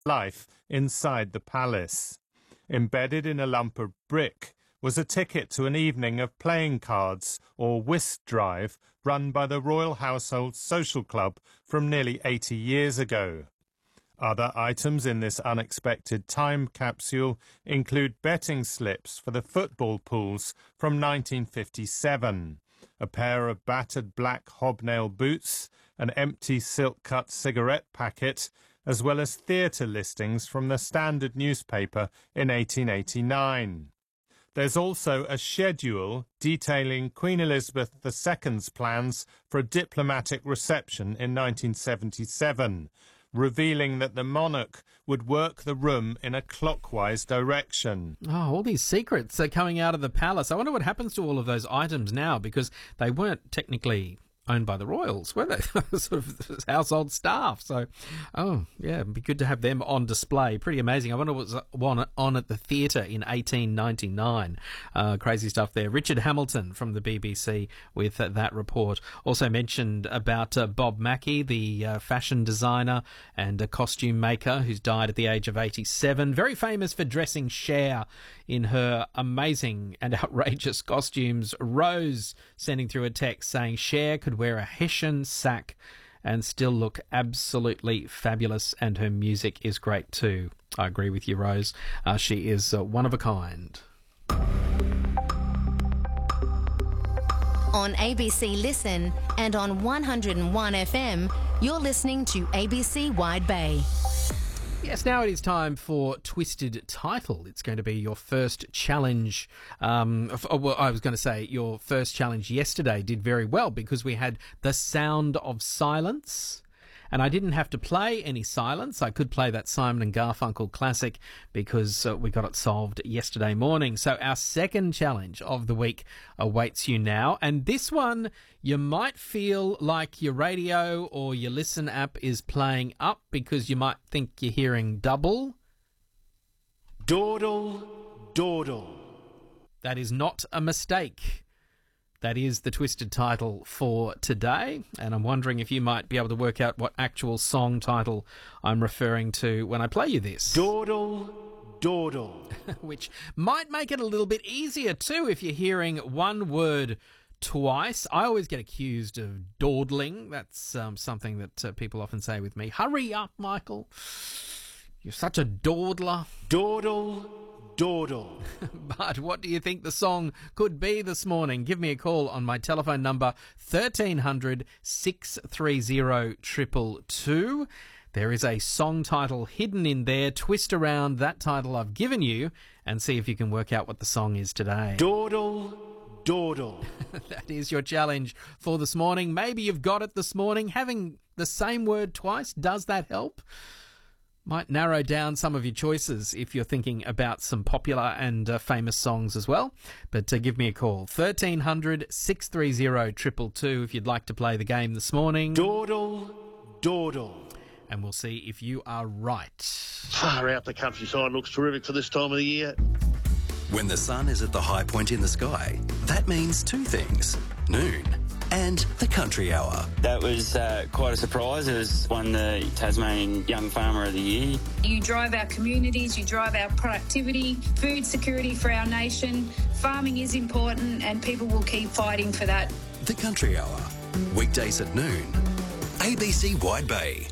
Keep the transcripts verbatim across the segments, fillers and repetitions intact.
life inside the palace. Embedded in a lump of brick was a ticket to an evening of playing cards or whist drive run by the Royal Household Social Club from nearly eighty years ago. Other items in this unexpected time capsule include betting slips for the football pools from nineteen fifty-seven, a pair of battered black hobnail boots, an empty silk-cut cigarette packet, as well as theatre listings from the Standard newspaper in eighteen eighty-nine. There's also a schedule detailing Queen Elizabeth the Second's plans for a diplomatic reception in nineteen seventy-seven, revealing that the monarch would work the room in a clockwise direction. Oh, all these secrets are coming out of the palace. I wonder what happens to all of those items now, because they weren't technically owned by the royals, were they? Sort of household staff. So, oh, yeah, it'd be good to have them on display. Pretty amazing. I wonder what was on at the theatre in eighteen ninety-nine. Uh, crazy stuff there. Richard Hamilton from the B B C with uh, that report. Also mentioned about uh, Bob Mackie, the uh, fashion designer and a costume maker who's died at the age of eighty-seven. Very famous for dressing Cher in her amazing and outrageous costumes. Rose sending through a text saying Cher could wear a Hessian sack and still look absolutely fabulous, and her music is great too. I agree with you, Rose. Uh, she is uh, one of a kind. On A B C Listen and on one oh one F M, you're listening to A B C Wide Bay. Yes, now it is time for Twisted Title. It's going to be your first challenge. Um, oh, well, I was going to say your first challenge yesterday did very well because we had The Sound of Silence. And I didn't have to play any silence. I could play that Simon and Garfunkel classic because uh, we got it solved yesterday morning. So our second challenge of the week awaits you now. And this one, you might feel like your radio or your Listen app is playing up because you might think you're hearing double. Dawdle, dawdle. That is not a mistake. That is the Twisted Title for today, and I'm wondering if you might be able to work out what actual song title I'm referring to when I play you this. Dawdle, dawdle. Which might make it a little bit easier too if you're hearing one word twice. I always get accused of dawdling. That's um, something that uh, people often say with me. Hurry up, Michael. You're such a dawdler. Dawdle, dawdle. But what do you think the song could be this morning? Give me a call on my telephone number, thirteen hundred, six three zero, two two two. There is a song title hidden in there. Twist around that title I've given you and see if you can work out what the song is today. Dawdle, dawdle. That is your challenge for this morning. Maybe you've got it this morning. Having the same word twice, does that help? Might narrow down some of your choices if you're thinking about some popular and uh, famous songs as well. But uh, give me a call, thirteen hundred, six three zero, two two two if you'd like to play the game this morning. Dawdle, dawdle. And we'll see if you are right. Far out, the countryside looks terrific for this time of the year. When the sun is at the high point in the sky, that means two things: noon and the Country Hour. That was uh, quite a surprise. It was won the Tasmanian Young Farmer of the Year. You drive our communities, you drive our productivity, food security for our nation. Farming is important and people will keep fighting for that. The Country Hour, weekdays at noon, A B C Wide Bay.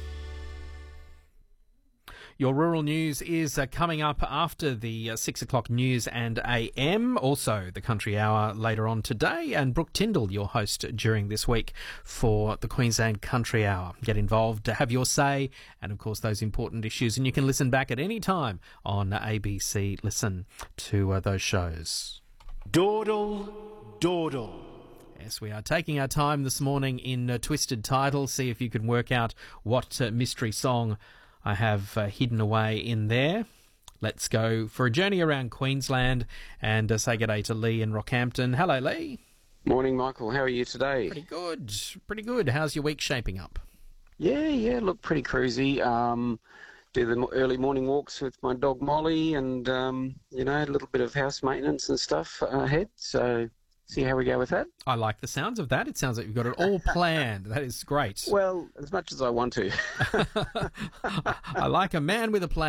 Your rural news is uh, coming up after the uh, six o'clock news and A M. Also, the Country Hour later on today. And Brooke Tyndall, your host during this week for the Queensland Country Hour. Get involved, have your say, and of course those important issues. And you can listen back at any time on A B C Listen to uh, those shows. Dawdle, dawdle. Yes, we are taking our time this morning in uh, Twisted Title. See if you can work out what uh, mystery song I have uh, hidden away in there. Let's go for a journey around Queensland and uh, say good day to Lee in Rockhampton. Hello, Lee. Morning, Michael. How are you today? Pretty good. Pretty good. How's your week shaping up? Yeah, yeah, look, pretty cruisy. Um, do the early morning walks with my dog Molly and, um, you know, a little bit of house maintenance and stuff ahead. So see how we go with that. I like the sounds of that. It sounds like you've got it all planned. That is great. Well, as much as I want to. I like a man with a plan.